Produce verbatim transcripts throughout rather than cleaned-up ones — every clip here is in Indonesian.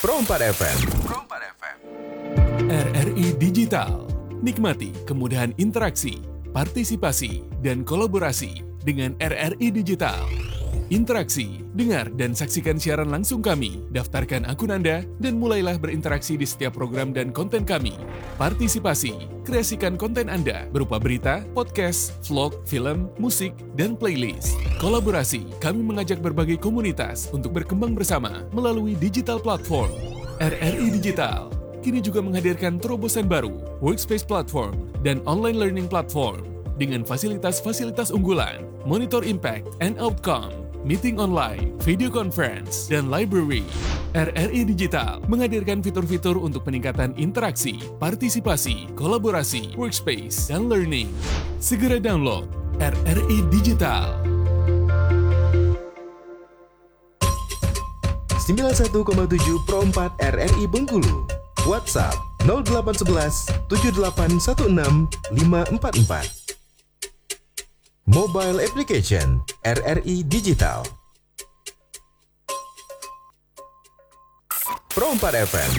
Pro empat F M. R R I Digital. Nikmati kemudahan interaksi, partisipasi, dan kolaborasi dengan R R I Digital. Interaksi, dengar dan saksikan siaran langsung kami, daftarkan akun Anda, dan mulailah berinteraksi di setiap program dan konten kami. Partisipasi, kreasikan konten Anda berupa berita, podcast, vlog, film, musik, dan playlist. Kolaborasi, kami mengajak berbagai komunitas untuk berkembang bersama melalui digital platform. R R I Digital kini juga menghadirkan terobosan baru, workspace platform, dan online learning platform dengan fasilitas-fasilitas unggulan, monitor impact and outcome, meeting online, video conference, dan library. R R I Digital menghadirkan fitur-fitur untuk peningkatan interaksi, partisipasi, kolaborasi, workspace, dan learning. Segera download R R I Digital. sembilan puluh satu koma tujuh Pro empat R R I Bengkulu. WhatsApp nol delapan satu satu tujuh delapan satu enam lima empat empat. Mobile application R R I Digital. Pro empat F M.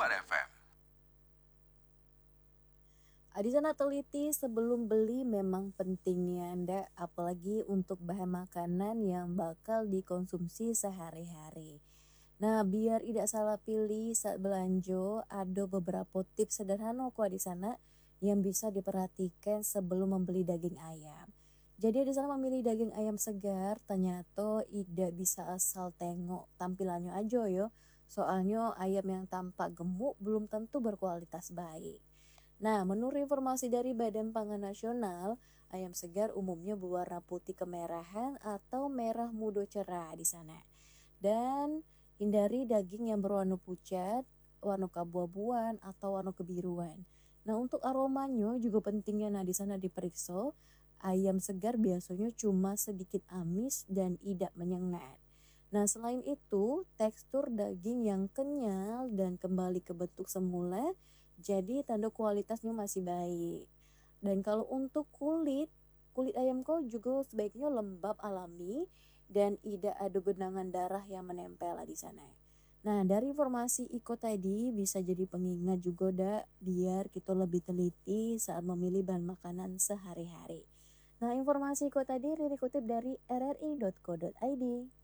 Di sana teliti sebelum beli memang pentingnya Anda, apalagi untuk bahan makanan yang bakal dikonsumsi sehari-hari. Nah, biar tidak salah pilih saat belanja, ada beberapa tips sederhana kok di sana yang bisa diperhatikan sebelum membeli daging ayam. Jadi di sana memilih daging ayam segar, ternyata tidak bisa asal tengok tampilannya aja yo. Soalnya ayam yang tampak gemuk belum tentu berkualitas baik. Nah, menurut informasi dari Badan Pangan Nasional, ayam segar umumnya berwarna putih kemerahan atau merah muda cerah di sana. Dan hindari daging yang berwarna pucat, warna keabu-abuan, atau warna kebiruan. Nah, untuk aromanya juga pentingnya nah di sana diperiksa. Ayam segar biasanya cuma sedikit amis dan tidak menyengat. Nah, selain itu, tekstur daging yang kenyal dan kembali ke bentuk semula, jadi tanda kualitasnya masih baik. Dan kalau untuk kulit, kulit ayam kau juga sebaiknya lembab alami dan tidak ada genangan darah yang menempel di sana. Nah, dari informasi Iko tadi bisa jadi pengingat juga dah biar kita lebih teliti saat memilih bahan makanan sehari-hari. Nah, informasi Iko tadi dikutip dari r r i dot co dot i d.